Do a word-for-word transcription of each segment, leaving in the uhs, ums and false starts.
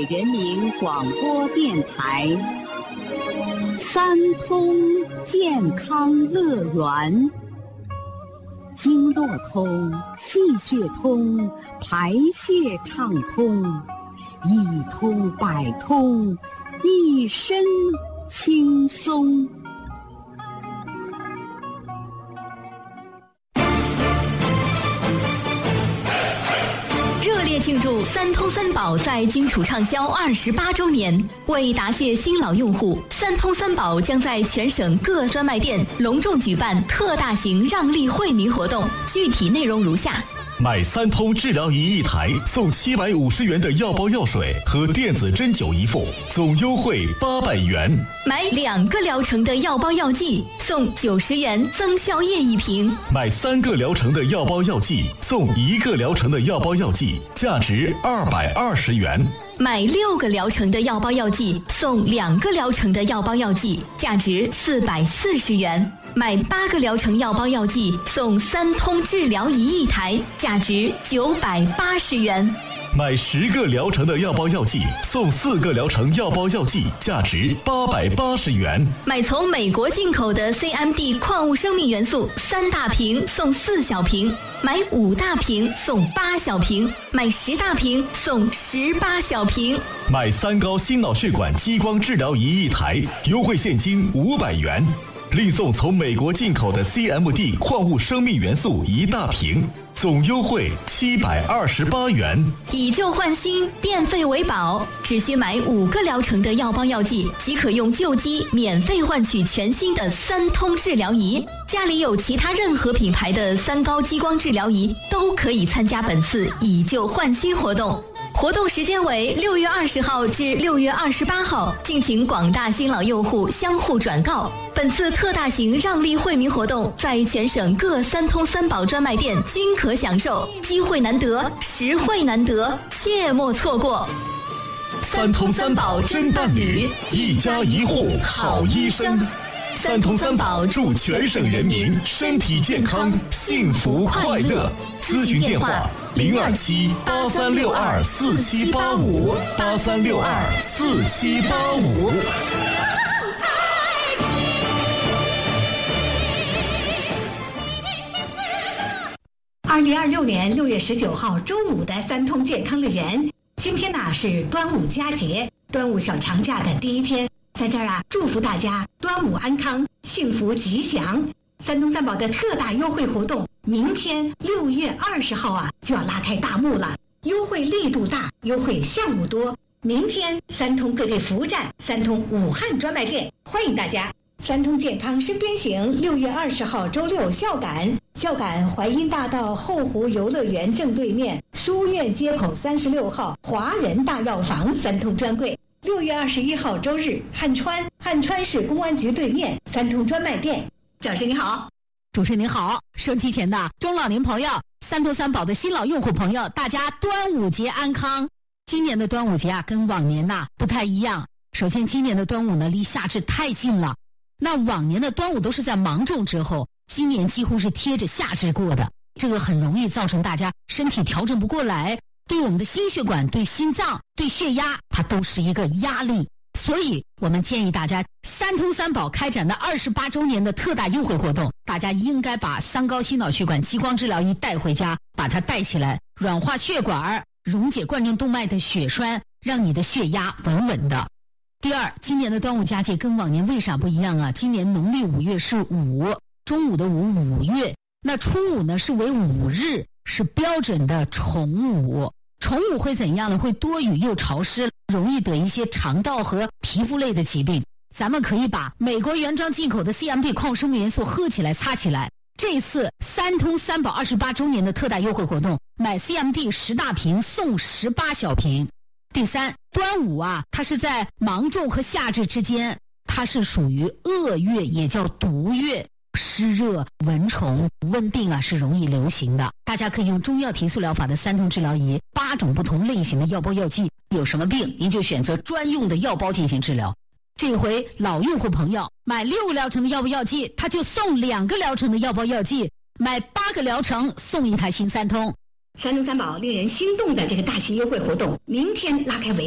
人民广播电台三通健康乐园，经络通、气血通、排泄畅通，一通百通，一身轻松。 热烈庆祝三通三宝在荆楚畅销二十八周年，为答谢新老用户，三通三宝将在全省各专卖店隆重举办特大型让利惠民活动，具体内容如下： 买三通治疗仪一台送七百五十元的药包药水和电子针灸一副，总优惠八百元； 买两个疗程的药包药剂送九十元增效液一瓶； 买三个疗程的药包药剂送一个疗程的药包药剂，价值二百二十元； 买六个疗程的药包药剂送两个疗程的药包药剂，价值四百四十元；买八个疗程药包药剂送三通治疗仪一台，价值九百八十元； 买十个疗程的药包药剂送四个疗程药包药剂，价值八百八十元； 买从美国进口的 C M D 矿物生命元素三大瓶送四小瓶，买五大瓶送八小瓶，买十大瓶送十八小瓶； 买三高心脑血管激光治疗仪一台，优惠现金五百元，另送从美国进口的 C M D 矿物生命元素一大瓶，总优惠七百二十八元。 以旧换新，变废为宝，只需买五个疗程的药包药剂，即可用旧机免费换取全新的三通治疗仪。家里有其他任何品牌的三高激光治疗仪，都可以参加本次以旧换新活动。活动时间为六月二十号至六月二十八号，敬请广大新老用户相互转告。本次特大型让利惠民活动，在全省各三通三宝专卖店均可享受，机会难得，实惠难得，切莫错过。 三通三宝真伴侣，一家一户好医生。三通三宝祝全省人民身体健康，幸福快乐。咨询电话零二七八三六二四七八五八三六二四七八五。 二零二六年六月十九号周五的三通健康乐园，今天呢是端午佳节，端午小长假的第一天，在这儿啊祝福大家端午安康，幸福吉祥。三通三宝的特大优惠活动，明天六月二十号啊就要拉开大幕了，优惠力度大，优惠项目多。明天三通各地服务站、三通武汉专卖店欢迎大家。三通健康身边行，六月二十号周六孝感，孝感淮阴大道后湖游乐园正对面，书院街口三十六号华人大药房三通专柜。六月二十一号周日，汉川汉川市公安局对面三通专卖店。掌声你好。 主持人您好，收机前的中老年朋友，三通三宝的新老用户朋友，大家端午节安康。今年的端午节啊，跟往年呐、啊、不太一样。首先，今年的端午呢离夏至太近了，那往年的端午都是在芒种之后，今年几乎是贴着夏至过的，这个很容易造成大家身体调整不过来，对我们的心血管、对心脏、对血压，它都是一个压力。所以我们建议大家，三通三宝开展的二十八周年的特大优惠活动，大家应该把三高心脑血管激光治疗仪带回家，把它带起来，软化血管，溶解冠状动脉的血栓，让你的血压稳稳的。第二，今年的端午佳节跟往年为啥不一样啊？今年农历五月是午，中午的午，五月，那初五呢是为五日，是标准的重午。重午会怎样呢？会多雨又潮湿，容易得一些肠道和皮肤类的疾病。咱们可以把美国原装进口的 C M D 矿物生命元素喝起来擦起来。这次三通三宝二十八周年的特大优惠活动，买 C M D 十大瓶送十八小瓶。第三，端午啊，它是在芒种和夏至之间，它是属于恶月，也叫毒月。湿热、蚊虫、瘟病啊是容易流行的，大家可以用中药提速疗法的三通治疗仪，八种不同类型的药包药剂，有什么病您就选择专用的药包进行治疗。这回老用户朋友买六个疗程的药包药剂，他就送两个疗程的药包药剂，买八个疗程送一台新三通。 三通三宝令人心动的这个大型优惠活动，明天拉开帷幕。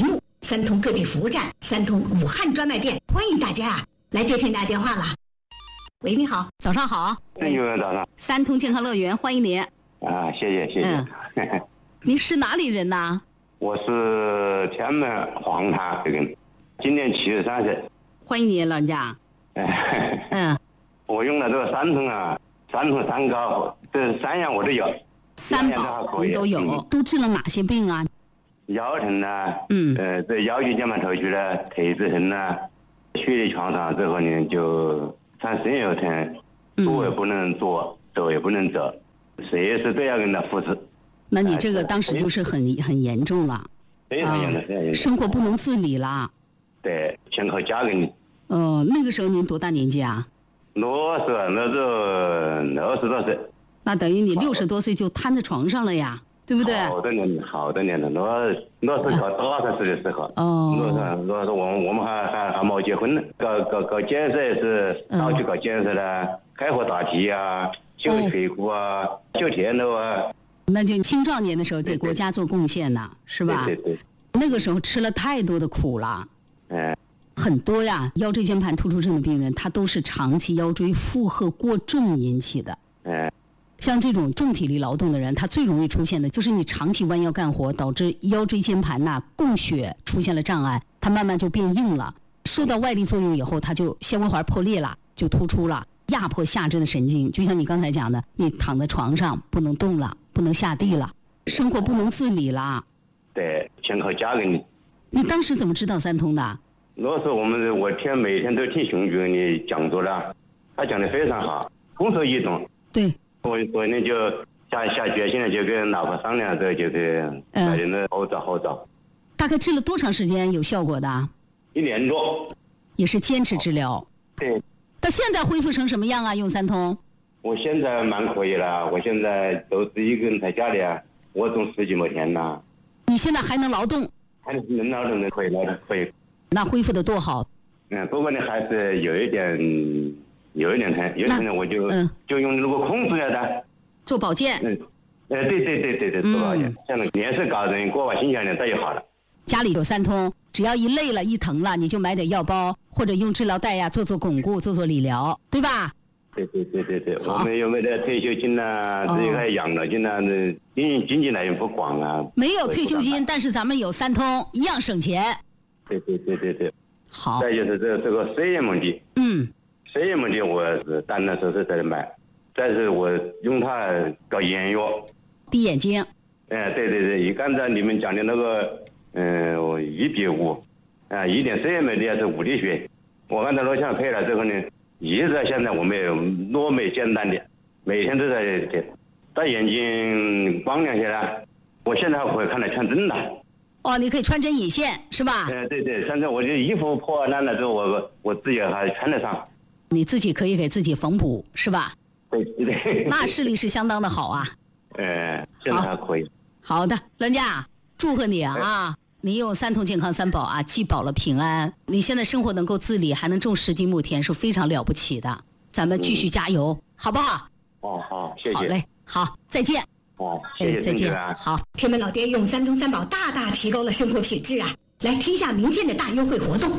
三通各地服务站、三通武汉专卖店，欢迎大家啊来接听大家电话了。喂，你好， 早上好。 哎，有人早上。 三通健康乐园欢迎您。 啊，谢谢谢谢。 嗯、您是哪里人呐？ 我是天安门黄滩这个，今年七十三岁。 欢迎你，老人家。嗯。 我用了这个三通啊，三通三高，这三样我都有。 三宝都有、嗯，都治了哪些病啊？ 腰疼呢， 嗯， 呃，这腰椎间盘突出呢，腿子疼呢，血液创伤之后呢，就上身又疼，坐也不能坐，走也不能走，随时都要跟他扶持。 那你这个当时就是很很严重了， 非常严重，非常严重， 生活不能自理了。 对，全靠家给你。 哦、呃，那个时候您多大年纪啊？ 我是那时候二十多岁。 那等于你六十多岁就瘫在床上了呀，对不对？ 好多年，好多年了。那那是搞大城市的时候。 哦。 那是那是我们我们还还还没结婚呢，搞搞搞检测也是早去搞检测了，开活大体啊，修腿骨啊，修铁路啊。 那就青壮年的时候对国家做贡献呐，是吧？ 对对对。 那个时候吃了太多的苦了。 哎。 很多呀，腰椎间盘突出症的病人，他都是长期腰椎负荷过重引起的。 哎。 像这种重体力劳动的人，他最容易出现的就是你长期弯腰干活，导致腰椎间盘呐、啊、供血出现了障碍，它慢慢就变硬了。受到外力作用以后，它就纤维环破裂了，就突出了，压迫下肢的神经。就像你刚才讲的，你躺在床上不能动了，不能下地了，生活不能自理了。 对，全靠家给你。 你当时怎么知道三通的？ 那时候我们我天每天都听熊局你讲座了，他讲的非常好，通俗易懂。 对。 我我呢就下下决心了，就跟老婆商量，这就是带人的好找好找。 大概治了多长时间有效果的？ 一年多。 也是坚持治疗。 对。 到现在恢复成什么样啊？用三通？ 我现在蛮可以了，我现在都是一个人在家里啊，我种十几亩田呐。 你现在还能劳动？ 还能劳动的可以劳动可以。 那恢复的多好。 嗯，不过呢还是有一点。有一点疼，有一点疼我就、嗯、就用那个控制了的， 做保健。 嗯，哎，对对对对对，做保健，这样的脸色搞人过完新疆的这就好了。 家里有三通，只要一累了、一疼了，你就买点药包，或者用治疗带呀做做巩固、做做理疗，对吧？ 对对对对对，我们有没得退休金呐、啊？自己还养老金呐、啊？那经经济来源不广啊。 没有退休金，但是咱们有三通，一样省钱。 对对对对对。 好。 再就是这这个水眼甕地。 嗯。 水眼甕地我是单的时候是在这买，但是我用它搞眼药。 滴眼睛。 哎，对对对，刚才你们讲的那个，嗯、呃，一比五，啊，一点水眼甕地是物理学。我刚才录像配了之后呢，一直到现在我们有多么简单的，每天都在这，到眼睛光亮下来，我现在还可以看得穿针了。 哦，你可以穿针引线是吧？ 哎、呃，对对，现在我这衣服破烂了之后，我我自己还穿得上。 你自己可以给自己缝补是吧？ 对对。 那视力是相当的好啊。 呃，现在还可以。 好的，人家祝贺你啊！你有三通健康三宝啊，既保了平安，你现在生活能够自理，还能种十几亩田，是非常了不起的。咱们继续加油，嗯、好不好？ 哦，好，谢谢。 好嘞，好，再见。 哦，谢谢， 再见。好， 天门老爹用三通三宝大大提高了生活品质啊！来听一下明天的大优惠活动。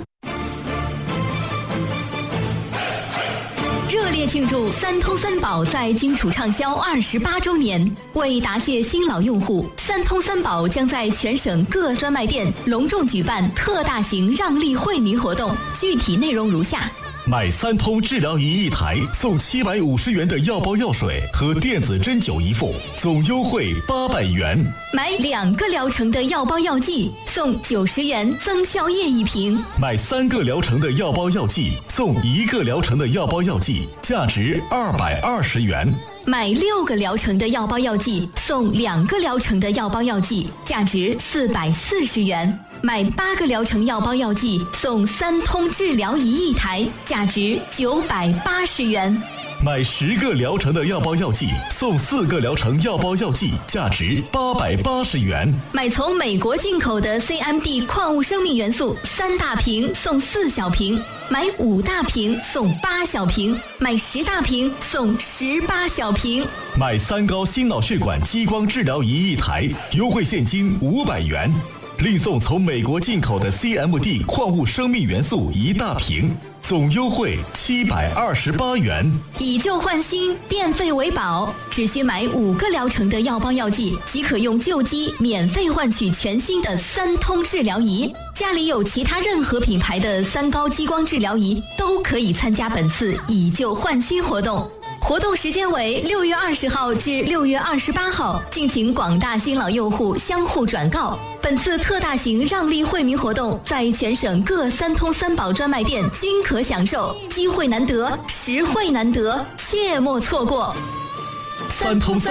热烈庆祝三通三宝在荆楚畅销二十八周年！为答谢新老用户，三通三宝将在全省各专卖店隆重举办特大型让利惠民活动，具体内容如下： 买三通治疗仪一台送七百五十元的药包药水和电子针灸一副，总优惠八百元； 买两个疗程的药包药剂送九十元增效液一瓶； 买三个疗程的药包药剂送一个疗程的药包药剂，价值二百二十元； 买六个疗程的药包药剂送两个疗程的药包药剂，价值四百四十元；买八个疗程药包药剂送三通治疗仪一台，价值九百八十元； 买十个疗程的药包药剂送四个疗程药包药剂，价值八百八十元； 买从美国进口的 C M D 矿物生命元素三大瓶送四小瓶，买五大瓶送八小瓶，买十大瓶送十八小瓶； 买三高心脑血管激光治疗仪一台，优惠现金五百元； 另送从美国进口的 C M D 矿物生命元素一大瓶，总优惠七百二十八元。 以旧换新，变废为宝，只需买五个疗程的药包药剂，即可用旧机免费换取全新的三通治疗仪。家里有其他任何品牌的三高激光治疗仪，都可以参加本次以旧换新活动。活动时间为六月二十号至六月二十八号，敬请广大新老用户相互转告。本次特大型让利惠民活动，在全省各三通三保专卖店均可享受，机会难得，实惠难得，切莫错过。 三通三